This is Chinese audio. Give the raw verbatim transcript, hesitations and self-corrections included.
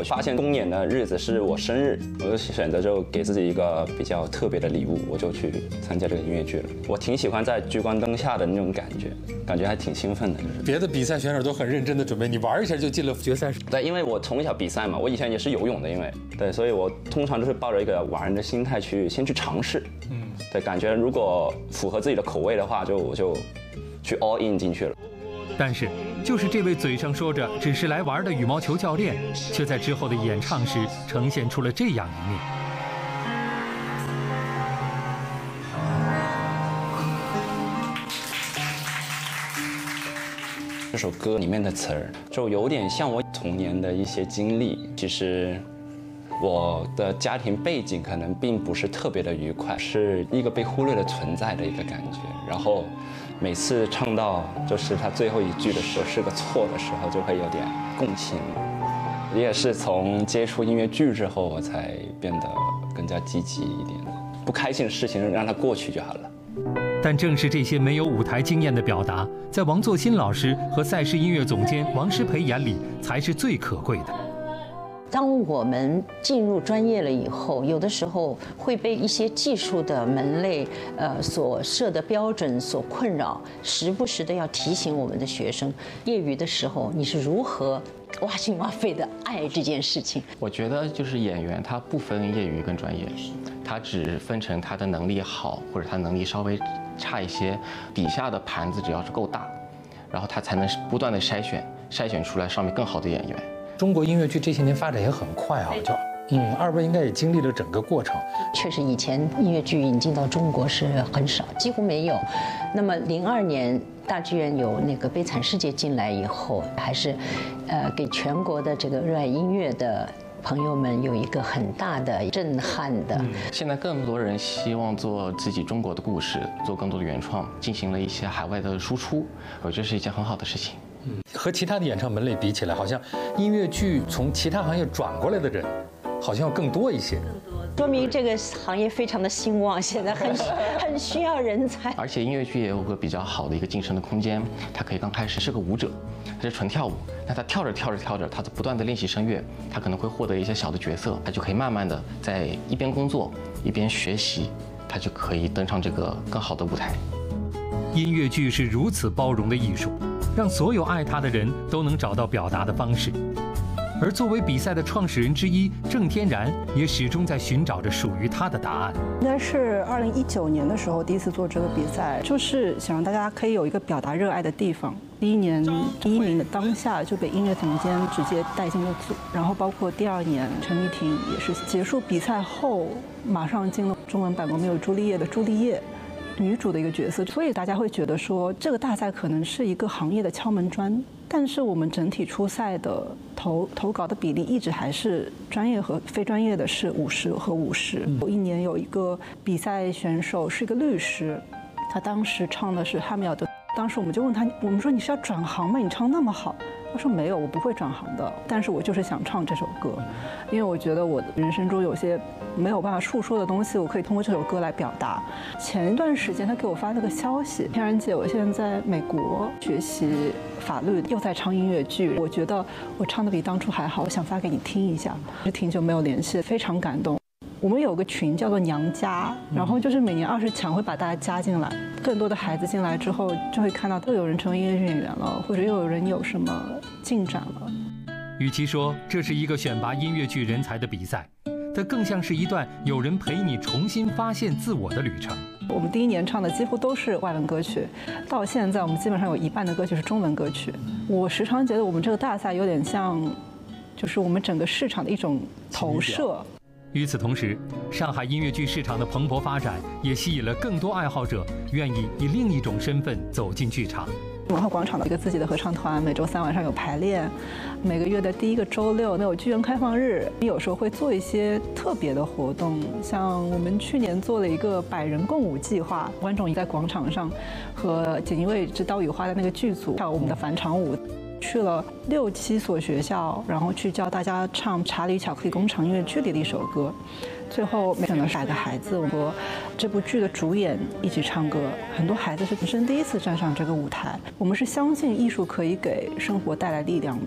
我发现公演的日子是我生日，我就选择就给自己一个比较特别的礼物，我就去参加这个音乐剧了。我挺喜欢在聚光灯下的那种感觉，感觉还挺兴奋的。就是别的比赛选手都很认真的准备，你玩一下就进了决赛。 对，因为我从小比赛嘛，我以前也是游泳的，因为对，所以我通常都是抱着一个玩的心态去先去尝试。嗯，对，感觉如果符合自己的口味的话，就我就去 all in 进去了。 但是，就是这位嘴上说着只是来玩的羽毛球教练，却在之后的演唱时呈现出了这样一面。 这首歌里面的词儿就有点像我童年的一些经历。其实我的家庭背景可能并不是特别的愉快，是一个被忽略的存在的一个感觉。然后每次唱到就是他最后一句的时候是个错的时候，就会有点共情。也是从接触音乐剧之后，我才变得更加积极一点。不开心的事情让它过去就好了。 但正是这些没有舞台经验的表达，在王作新老师和赛事音乐总监王诗培眼里才是最可贵的。 当我们进入专业了以后，有的时候会被一些技术的门类呃所设的标准所困扰，时不时的要提醒我们的学生，业余的时候你是如何挖心挖肺的爱这件事情。 我觉得就是演员他不分业余跟专业，他只分成他的能力好或者他能力稍微差一些，底下的盘子只要是够大，然后他才能不断的筛选筛选出来上面更好的演员。 中国音乐剧这些年发展也很快啊，就嗯，二位应该也经历了整个过程。 确实，以前音乐剧引进到中国是很少，几乎没有。那么零二年大剧院有那个《悲惨世界》进来以后，还是，呃，给全国的这个热爱音乐的朋友们有一个很大的震撼的。 现在更多人希望做自己中国的故事，做更多的原创，进行了一些海外的输出，我觉得是一件很好的事情。 嗯，和其他的演唱门类比起来，好像音乐剧从其他行业转过来的人，好像要更多一些。 说明这个行业非常的兴旺，现在很很需要人才。 而且音乐剧也有个比较好的一个晋升的空间，他可以刚开始是个舞者，他是纯跳舞，那他跳着跳着跳着，他不断的练习声乐，他可能会获得一些小的角色，他就可以慢慢的在一边工作一边学习，他就可以登上这个更好的舞台。 音乐剧是如此包容的艺术，让所有爱它的人都能找到表达的方式。而作为比赛的创始人之一，郑天然也始终在寻找着属于他的答案。 应该是二零一九年的时候第一次做这个比赛，就是想让大家可以有一个表达热爱的地方。第一年第一名的当下就被音乐总监直接带进了组，然后包括第二年陈丽婷也是结束比赛后马上进了中文版《罗密欧朱丽叶》的朱丽叶女主的一个角色，所以大家会觉得说这个大赛可能是一个行业的敲门砖。但是我们整体出赛的投投稿的比例一直还是专业和非专业的是五十和五十。有一年有一个比赛选手是一个律师，他当时唱的是汉密尔顿，当时我们就问他，我们说你是要转行吗？你唱那么好。他说没有，我不会转行的，但是我就是想唱这首歌，因为我觉得我人生中有些没有办法述说的东西，我可以通过这首歌来表达。前一段时间他给我发了个消息，天然姐，我现在在美国学习法律，又在唱音乐剧，我觉得我唱的比当初还好，我想发给你听一下。是挺久没有联系，非常感动。我们有个群叫做娘家，然后就是每年二十强会把大家加进来，更多的孩子进来之后，就会看到又有人成为音乐剧演员了，或者又有人有什么进展了。 与其说这是一个选拔音乐剧人才的比赛，它更像是一段有人陪你重新发现自我的旅程。 我们第一年唱的几乎都是外文歌曲，到现在我们基本上有一半的歌曲是中文歌曲。我时常觉得我们这个大赛有点像，就是我们整个市场的一种投射。 与此同时，上海音乐剧市场的蓬勃发展也吸引了更多爱好者愿意以另一种身份走进剧场。 文化广场的一个自己的合唱团，每周三晚上有排练，每个月的第一个周六有剧院开放日，有时候会做一些特别的活动，像我们去年做了一个百人共舞计划，观众在广场上和锦衣卫之刀与花的那个剧组跳我们的返场舞。去了六七所学校，然后去教大家唱《查理巧克力工厂》音乐剧里的一首歌，最后选了百个孩子和这部剧的主演一起唱歌，很多孩子是人生第一次站上这个舞台。我们是相信艺术可以给生活带来力量的。